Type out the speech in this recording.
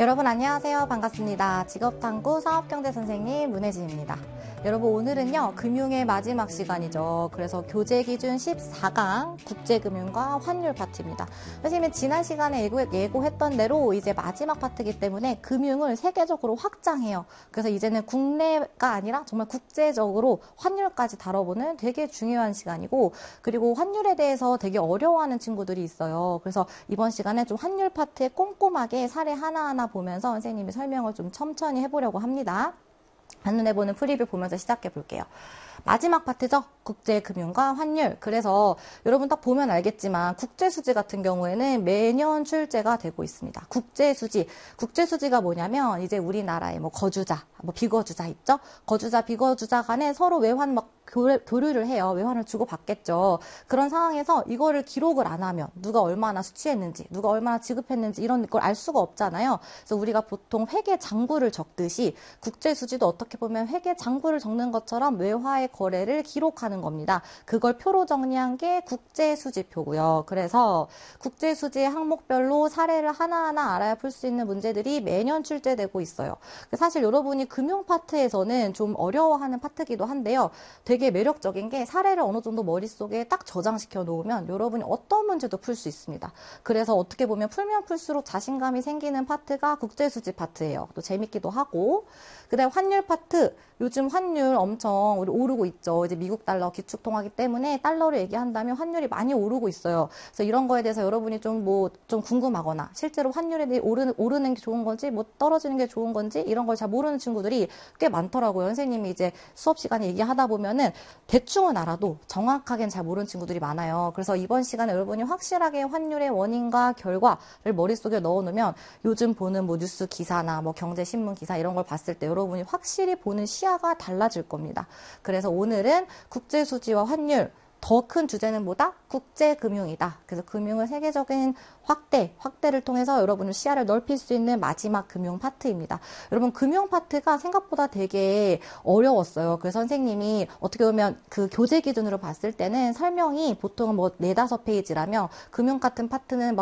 여러분 안녕하세요. 반갑습니다. 직업탐구 사업경제 선생님 문혜진입니다. 여러분 오늘은요 금융의 마지막 시간이죠. 그래서 교재기준 14강 국제금융과 환율 파트입니다. 선생님은 지난 시간에 예고했던 대로 이제 마지막 파트이기 때문에 금융을 세계적으로 확장해요. 그래서 이제는 국내가 아니라 정말 국제적으로 환율까지 다뤄보는 되게 중요한 시간이고, 그리고 환율에 대해서 되게 어려워하는 친구들이 있어요. 그래서 이번 시간에 좀 환율 파트에 꼼꼼하게 사례 하나하나 보면서 선생님이 설명을 좀 천천히 해보려고 합니다. 한눈에 보는 프리뷰 보면서 시작해 볼게요. 마지막 파트죠. 국제금융과 환율. 그래서 여러분 딱 보면 알겠지만 국제수지 같은 경우에는 매년 출제가 되고 있습니다. 국제수지가 뭐냐면 이제 우리나라의 뭐 거주자, 뭐 비거주자 있죠? 거주자, 비거주자 간에 서로 외환 막 교류를 해요. 외환을 주고받겠죠. 그런 상황에서 이거를 기록을 안 하면 누가 얼마나 수취했는지, 누가 얼마나 지급했는지 이런 걸 알 수가 없잖아요. 그래서 우리가 보통 회계 장부를 적듯이 국제수지도 어떻게 보면 회계 장부를 적는 것처럼 외화의 거래를 기록하는 겁니다. 그걸 표로 정리한 게 국제수지표고요. 그래서 국제수지 항목별로 사례를 하나하나 알아야 풀 수 있는 문제들이 매년 출제되고 있어요. 사실 여러분이 금융 파트에서는 좀 어려워하는 파트기도 한데요. 되게 매력적인 게 사례를 어느 정도 머릿속에 딱 저장시켜 놓으면 여러분이 어떤 문제도 풀 수 있습니다. 그래서 어떻게 보면 풀면 풀수록 자신감이 생기는 파트가 국제수지 파트예요. 또 재밌기도 하고. 그다음 환율 파트. 요즘 환율 엄청 오르고 있죠. 이제 미국 달러 기축통화기 때문에 달러를 얘기한다면 환율이 많이 오르고 있어요. 그래서 이런 거에 대해서 여러분이 좀 궁금하거나 실제로 환율이 오르는 게 좋은 건지 뭐 떨어지는 게 좋은 건지 이런 걸 잘 모르는 친구들이 꽤 많더라고요. 선생님이 이제 수업 시간에 얘기하다 보면은 대충은 알아도 정확하게는 잘 모르는 친구들이 많아요. 그래서 이번 시간에 여러분이 확실하게 환율의 원인과 결과를 머릿속에 넣어놓으면 요즘 보는 뭐 뉴스 기사나 뭐 경제신문 기사 이런 걸 봤을 때 여러분이 확실히 보는 시야가 달라질 겁니다. 그래서 오늘은 국제수지와 환율, 더 큰 주제는 뭐다? 국제금융이다. 그래서 금융을 세계적인 확대를 통해서 여러분의 시야를 넓힐 수 있는 마지막 금융 파트입니다. 여러분 금융 파트가 생각보다 되게 어려웠어요. 그래서 선생님이 어떻게 보면 그 교재 기준으로 봤을 때는 설명이 보통은 뭐 4-5페이지라면 금융 같은 파트는 막